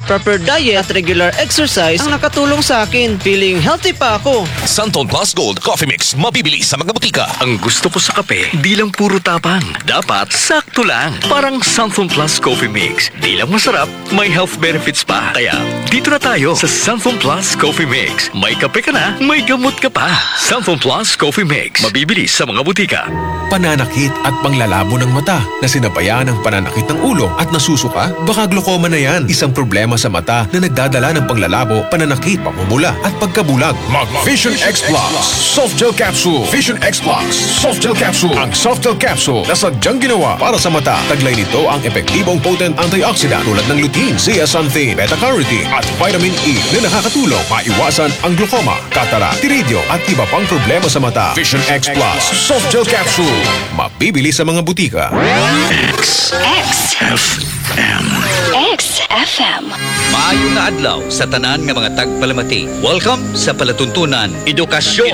Proper diet at regular exercise ang nakatulong sa akin. Feeling healthy pa ako. Santon Plus Gold Coffee Mix. Mabibili sa mga butika. Ang gusto ko sa kape, di lang puro tapang. Dapat sakto lang. Parang Santon Plus Coffee Mix. Di lang masarap, may health benefits pa. Kaya, dito na tayo sa Santon Plus Coffee Mix. May kape ka na, may gamot ka pa. Santon Plus Coffee Mix. Mabibili sa mga butika. Pananakit at panglalabo ng mata na sinabayan ng pananakit ng ulo at nasusuka, baka glaucoma na yan. Isang problema sa mata na nagdadala ng panglalabo, pananakit, pamumula at pagkabulag. Vision X Plus Soft Gel Capsule. Vision X Plus Soft Gel Capsule. Ang Soft Gel Capsule na sadyang ginawa para sa mata. Taglay nito ang epektibong potent antioxidant tulad ng lutein, zeaxanthin, beta-carotene at vitamin E na nakakatulong maiwasan ang glaucoma, cataract, iridio at iba pang problema sa mata. Vision X Plus Soft Gel Capsule. Mabibili sa mga butika. XFM. Maayong na adlaw sa tanan nga mga tagpalamati. Welcome sa palatuntunan Edukasyon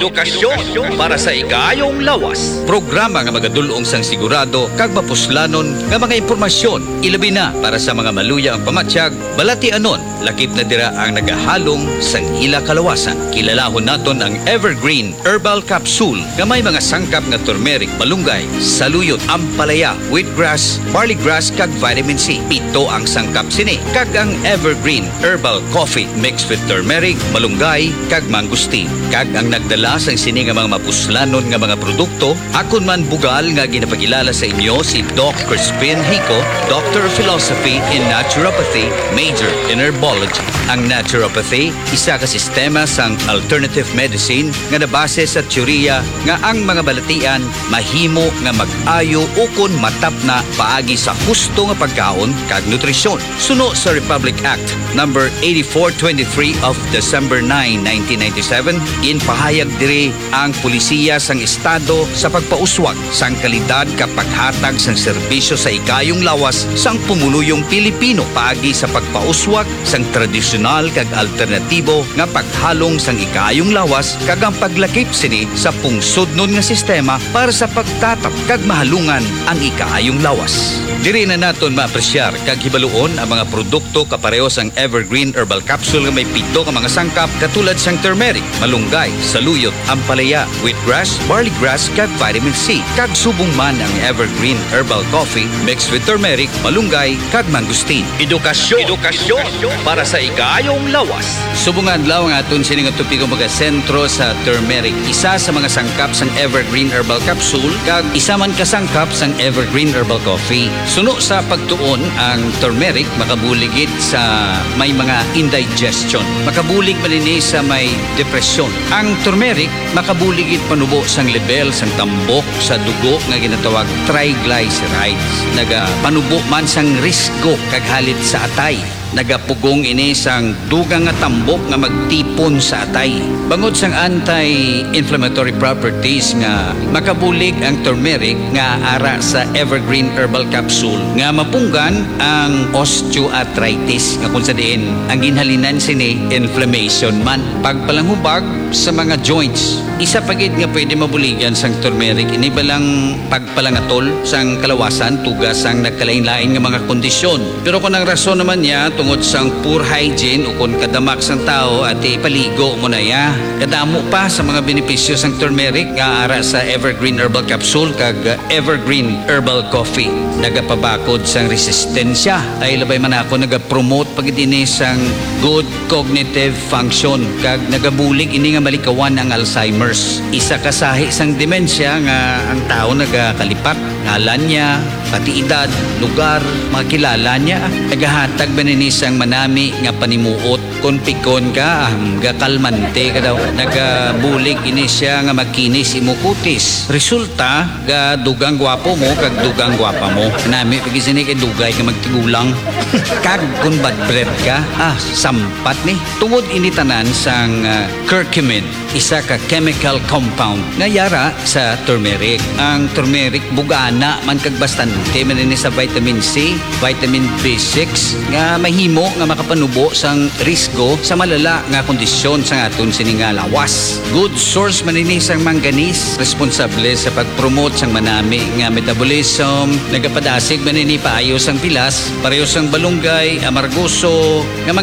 para sa ikayong lawas. Programa nga magadulong sang sigurado kag mapuslanon nga mga impormasyon ilabi na para sa mga maluya ang pamatsyag, balatianon, lakip na dira ang nagahalong sang ila kalawasan. Kilalahon naton ang Evergreen Herbal Capsule nga may mga sangkap nga turmeric, malunggay, saluyot, ampalaya, wheatgrass, barley grass kag vitamin C. Pito ang sangkap sini. Kag ang Evergreen Herbal Coffee mixed with turmeric, malunggay, kag mangustin. Kag ang nagdala sang sini nga mga mapuslanon nga mga produkto, akon man bugal nga ginapakilala sa inyo si Doc Crispin Hico, Doctor of Philosophy in Naturopathy, Major in Herbology. Ang naturopathy, isa ka sistema sang alternative medicine nga nabase sa teorya nga ang mga balatian mahimo nga mag-ayo ukon matap na paagi sa husto nga pagkaon kag nutrisyon. Suno sa Republic Act number 8423 of December 9, 1997, ginpahayag diri ang pulisiya sang estado sa pagpauswag sang kalidad kapag hatag sang serbisyo sa ikayong lawas sang pumuluyong Pilipino paagi sa pagpauswag sang tradisyonal kag alternatibo nga paghalong sang ikayong lawas kag ang paglakip sini sa pungsodnon nga sistema para sa pagtatap kag mahalungan ang ikayong lawas. Diri na naton maapresyar kag hibaluon ang mga produkto kapareho sang Evergreen Herbal Capsule nga may pito ka mga sangkap katulad sang turmeric, malunggay, saluyot, ampalaya, wheatgrass, barley grass kag vitamin C. Kag subong man ang Evergreen Herbal Coffee mixed with turmeric, malunggay kag mangustin. Edukasyon para sa ikayong lawas. Subungan law nga aton sini nga tupikong mga sentro sa turmeric. Isa sa mga sangkap sang Evergreen Herbal Capsule kag isa man ka sangkap sang Evergreen Herbal Coffee. Suno sa pagtuon ang turmeric makabuligid sa may mga indigestion. Makabulig malini sa may depresyon. Ang turmeric makabuligid panubo sang level sang tambok sa dugo nga ginatawag triglycerides. Panubo man sang risgo kag halit sa atay. Nagapugong ini sang dugang nga tambok nga magtipon sa atay. Bangod sang anti-inflammatory properties nga makabulig ang turmeric nga ara sa Evergreen Herbal Capsule nga mapunggan ang osteoarthritis nga kung sa diin ang ginhalinan sini inflammation man. Pagpalanghubag sa mga joints. Isa pagid nga pwede mabuligan sang turmeric ini balang pagpalangatol sang kalawasan tugas sang nagkalain-lain nga mga kondisyon. Pero kung ang rason naman niya tungod sang poor hygiene o kung kadamak sang tao at ipaligo mo na ya. Kadamo pa sa mga benepisyo sang turmeric nga ara sa Evergreen Herbal Capsule kag Evergreen Herbal Coffee. Nagapabakod sang resistensya. Ay labay man ako nagapromote pagid ini sang good cognitive function kag nagabulig ini nga malikawan ang Alzheimer's. Isa kasahi sang demensya nga ang tao nagakalipat ngalan niya, pati edad, lugar, mga kilala niya. Nagahatag ba ni sang manami nga panimuot kung pikon ka, gakalmante ka daw. Nagabulig ini siya nga magkinis imukutis. Resulta, ga dugang gwapo mo, kag dugang gwapa mo. Nami, pagisini kay dugay ka magtigulang. Kag kung bad breath ka, sampat ni. Tungod ini tanan sang curcumin, isa ka chemical compound nga yara sa turmeric. Ang turmeric bugana man kag bastante man ini sa vitamin C, vitamin B6 nga mahimo nga makapanubo sang risgo sa malala nga kondisyon sa aton sini nga lawas. Good source man ini sang manganese, responsable sa pagpromote sang manami nga metabolism, nagapadasig man ini paayo sang pilas, pareho sang balunggay, amargoso, nga